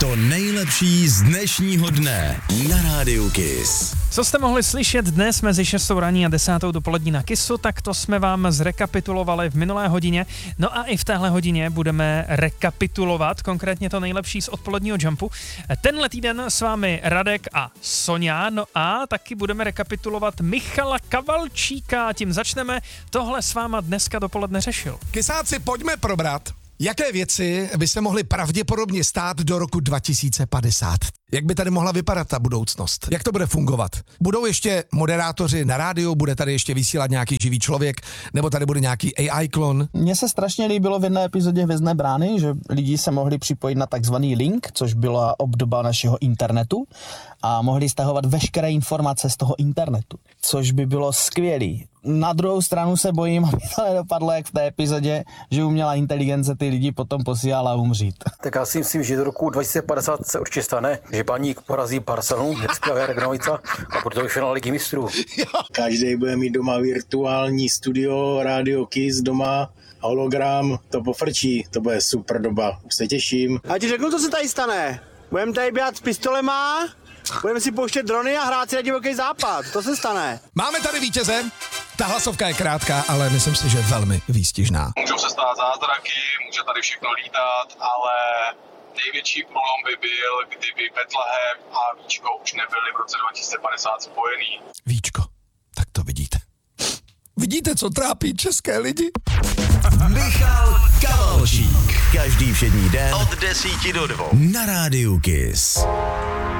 To nejlepší z dnešního dne na Rádiu Kiss. Co jste mohli slyšet dnes mezi 6 raní a 10 dopolední na Kissu, tak to jsme vám zrekapitulovali v minulé hodině. No a i v téhle hodině budeme rekapitulovat konkrétně to nejlepší z odpoledního Jumpu. Tenhle týden s vámi Radek a Sonja, no a taky budeme rekapitulovat Michala Kavalčíka. Tím začneme. Tohle s váma dneska dopoledne řešil. Kysáci, pojďme probrat, jaké věci by se mohly pravděpodobně stát do roku 2050. Jak by tady mohla vypadat ta budoucnost? Jak to bude fungovat? Budou ještě moderátoři na rádiu, bude tady ještě vysílat nějaký živý člověk, nebo tady bude nějaký AI klon? Mně se strašně líbilo v jedné epizodě Hvězdné brány, že lidi se mohli připojit na takzvaný link, což byla obdoba našeho internetu, a mohli stahovat veškeré informace z toho internetu, což by bylo skvělý. Na druhou stranu se bojím, aby to nedopadlo jak v té epizodě, že umělá inteligence ty lidi potom posílala umřít. Tak já si myslím, že do roku 2050 se určitě stane, že Baník porazí Barcelonu, hezká Jarek Novica a proto je finále Ligy mistrů. Každý bude mít doma virtuální studio, Radio Kiss doma, hologram, to pofrčí, to bude super doba, už se těším. A ti řeknu, co se tady stane. Budeme tady běhat s pistolema, budeme si pouštět drony a hrát si na divoký západ, to se stane. Máme tady vítěze, ta hlasovka je krátká, ale myslím si, že velmi výstižná. Můžou se stát zázraky, může tady všechno lítat, ale největší problém by byl, kdyby Betlehem a Víčko už nebyly v roce 2050 spojený. Víčko, tak to vidíte. Vidíte, co trápí české lidi? Michal Kavalčík. Každý všední den od 10 do 2 na Rádiu Kiss.